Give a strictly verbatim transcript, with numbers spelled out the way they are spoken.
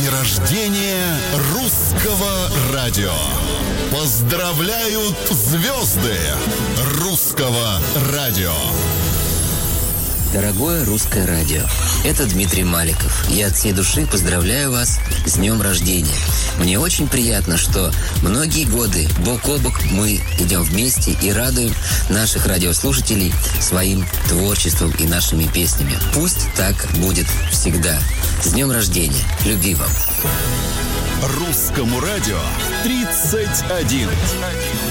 День рождения русского радио. Поздравляют звезды русского радио. Дорогое русское радио, это Дмитрий Маликов. Я от всей души поздравляю вас с днем рождения. Мне очень приятно, что многие годы бок о бок мы идем вместе и радуем наших радиослушателей своим творчеством и нашими песнями. Пусть так будет всегда. С днем рождения. Любви вам. Русскому радио тридцать один.